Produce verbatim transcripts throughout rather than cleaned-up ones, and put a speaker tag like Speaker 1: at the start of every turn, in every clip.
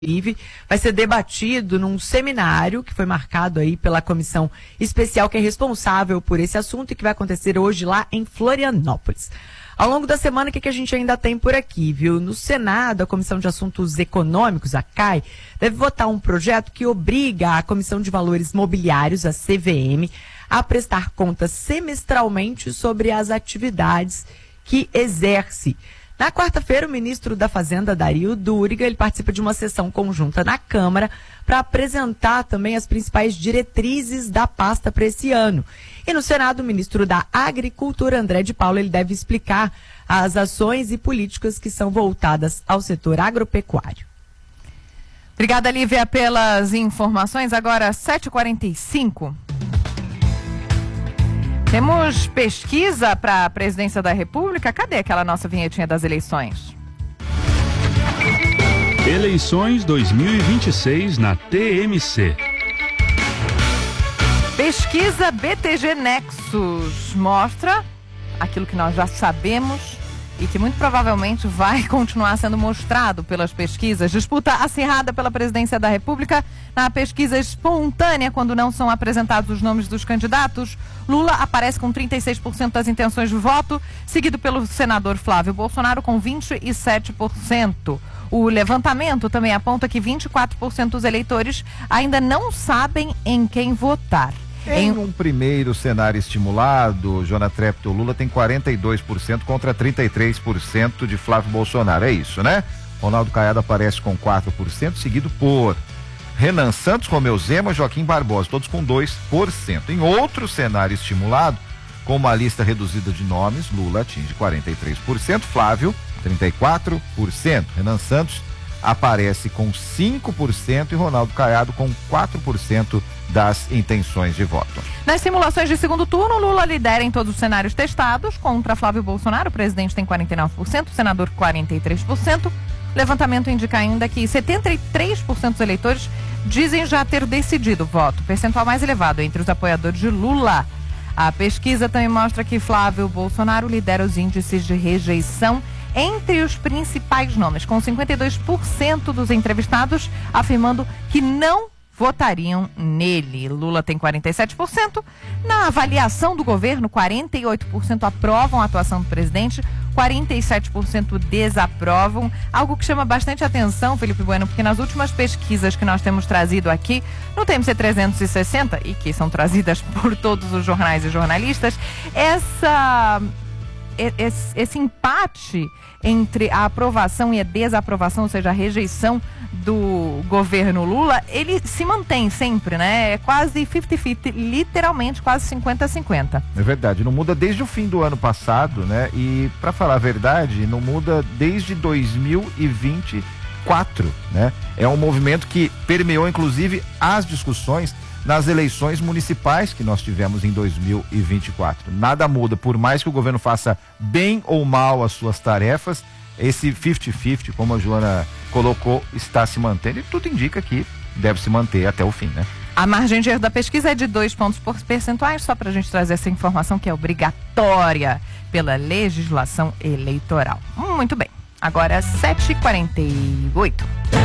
Speaker 1: Inclusive, vai ser debatido num seminário que foi marcado aí pela comissão especial que é responsável por esse assunto e que vai acontecer hoje lá em Florianópolis. Ao longo da semana, o que, que a gente ainda tem por aqui, viu? No Senado, a Comissão de Assuntos Econômicos, a C A I, deve votar um projeto que obriga a Comissão de Valores Mobiliários, a C V M, a prestar contas semestralmente sobre as atividades que exerce. Na quarta-feira, o ministro da Fazenda, Dario Duriga, ele participa de uma sessão conjunta na Câmara para apresentar também as principais diretrizes da pasta para esse ano. E no Senado, o ministro da Agricultura, André de Paula, ele deve explicar as ações e políticas que são voltadas ao setor agropecuário.
Speaker 2: Obrigada, Lívia, pelas informações. Agora, sete e quarenta e cinco. Temos pesquisa para a presidência da República? Cadê aquela nossa vinhetinha das eleições?
Speaker 3: Eleições dois mil e vinte e seis na T M C.
Speaker 2: Pesquisa B T G Nexus mostra aquilo que nós já sabemos e que muito provavelmente vai continuar sendo mostrado pelas pesquisas. Disputa acirrada pela presidência da República na pesquisa espontânea, quando não são apresentados os nomes dos candidatos. Lula aparece com trinta e seis por cento das intenções de voto, seguido pelo senador Flávio Bolsonaro com vinte e sete por cento. O levantamento também aponta que vinte e quatro por cento dos eleitores ainda não sabem em quem votar.
Speaker 4: Em, em um primeiro cenário estimulado, Joana Trepto, Lula tem quarenta e dois por cento contra trinta e três por cento de Flávio Bolsonaro, é isso, né? Ronaldo Caiado aparece com quatro por cento, seguido por Renan Santos, Romeu Zema, Joaquim Barbosa, todos com dois por cento. Em outro cenário estimulado, com uma lista reduzida de nomes, Lula atinge quarenta e três por cento, Flávio trinta e quatro por cento, Renan Santos aparece com cinco por cento e Ronaldo Caiado com quatro por cento das intenções de voto.
Speaker 2: Nas simulações de segundo turno, Lula lidera em todos os cenários testados. Contra Flávio Bolsonaro, o presidente tem quarenta e nove por cento, o senador quarenta e três por cento. Levantamento indica ainda que setenta e três por cento dos eleitores dizem já ter decidido o voto, percentual mais elevado entre os apoiadores de Lula. A pesquisa também mostra que Flávio Bolsonaro lidera os índices de rejeição entre os principais nomes, com cinquenta e dois por cento dos entrevistados afirmando que não votariam nele. Lula tem quarenta e sete por cento. Na avaliação do governo, quarenta e oito por cento aprovam a atuação do presidente, quarenta e sete por cento desaprovam. Algo que chama bastante atenção, Felipe Bueno, porque nas últimas pesquisas que nós temos trazido aqui, no T M C trezentos e sessenta, e que são trazidas por todos os jornais e jornalistas, essa... Esse, esse empate entre a aprovação e a desaprovação, ou seja, a rejeição do governo Lula, ele se mantém sempre, né? É quase cinquenta cinquenta, literalmente quase cinquenta a cinquenta.
Speaker 4: É verdade, não muda desde o fim do ano passado, né? E, para falar a verdade, não muda desde dois mil e vinte e quatro, né? É um movimento que permeou, inclusive, as discussões nas eleições municipais que nós tivemos em dois mil e vinte e quatro. Nada muda, por mais que o governo faça bem ou mal as suas tarefas, esse cinquenta cinquenta, como a Joana colocou, está se mantendo e tudo indica que deve se manter até o fim, né?
Speaker 2: A margem de erro da pesquisa é de dois pontos percentuais, só para a gente trazer essa informação que é obrigatória pela legislação eleitoral. Muito bem, agora sete e quarenta e oito.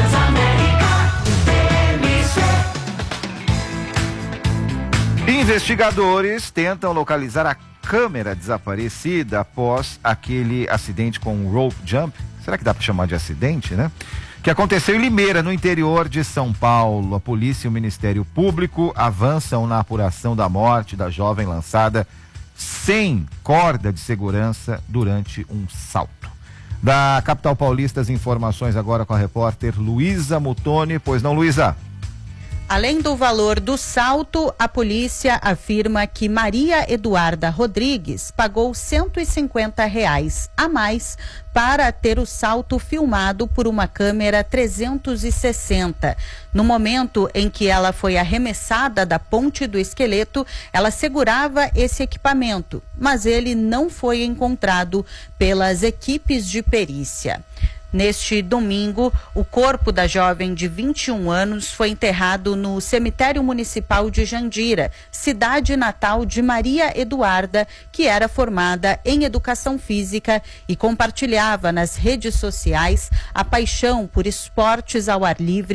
Speaker 4: Investigadores tentam localizar a câmera desaparecida após aquele acidente com um rope jump. Será que dá para chamar de acidente, né? Que aconteceu em Limeira, no interior de São Paulo. A polícia e o Ministério Público avançam na apuração da morte da jovem lançada sem corda de segurança durante um salto. Da capital paulista, as informações agora com a repórter Luísa Mutoni. Pois não, Luísa?
Speaker 5: Além do valor do salto, a polícia afirma que Maria Eduarda Rodrigues pagou cento e cinquenta reais a mais para ter o salto filmado por uma câmera trezentos e sessenta. No momento em que ela foi arremessada da ponte do esqueleto, ela segurava esse equipamento, mas ele não foi encontrado pelas equipes de perícia. Neste domingo, o corpo da jovem de vinte e um anos foi enterrado no cemitério municipal de Jandira, cidade natal de Maria Eduarda, que era formada em educação física e compartilhava nas redes sociais a paixão por esportes ao ar livre